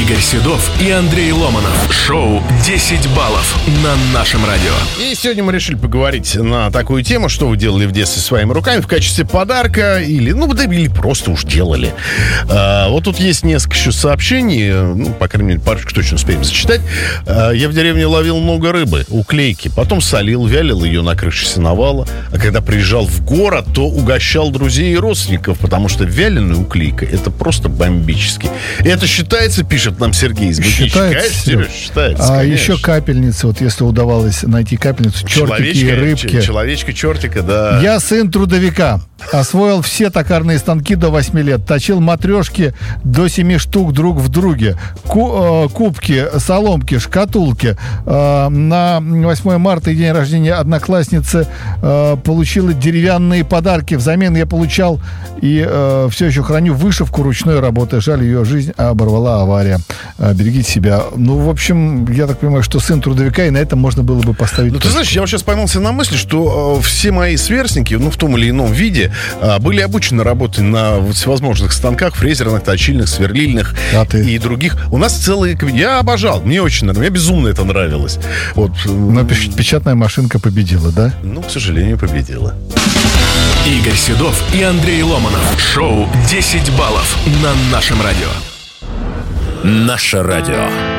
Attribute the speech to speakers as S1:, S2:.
S1: Игорь Седов и Андрей Ломанов. Шоу «10 баллов» на нашем радио.
S2: И сегодня мы решили поговорить на такую тему, что вы делали в детстве своими руками в качестве подарка или просто уж делали. Вот тут есть несколько еще сообщений, по крайней мере, парочку точно успеем зачитать. Я в деревне ловил много рыбы, уклейки, потом солил, вялил ее на крыше сеновала, а когда приезжал в город, то угощал друзей и родственников, потому что вяленая уклейка — это просто бомбически. И это считается, пишет нам Сергей из Бутичи.
S3: Считается,
S2: Сереж, считается,
S3: а
S2: конечно.
S3: еще капельницы, вот если удавалось найти капельницу, чертики и рыбки.
S2: Человечка-чертика, да.
S3: Я сын трудовика. Освоил все токарные станки до 8 лет. Точил матрешки до 7 штук друг в друге. Кубки, соломки, шкатулки. На 8 марта и день рождения одноклассницы получила деревянные подарки. Взамен я получал и все еще храню вышивку ручной работы. Жаль, ее жизнь оборвала авария. Берегите себя. Ну, в общем, я так понимаю, что сын трудовика, и на этом можно было бы поставить.
S2: Ну, ты знаешь, я вот сейчас поймался на мысли, что все мои сверстники, в том или ином виде, были обучены работать на всевозможных станках, фрезерных, точильных, сверлильных и других. У нас целые... Я обожал, мне очень нравилось, мне безумно это нравилось. Вот.
S3: Но печатная машинка победила, да?
S2: Ну, к сожалению, победила.
S1: Игорь Седов и Андрей Ломанов. Шоу «10 баллов» на нашем радио. Наше радио.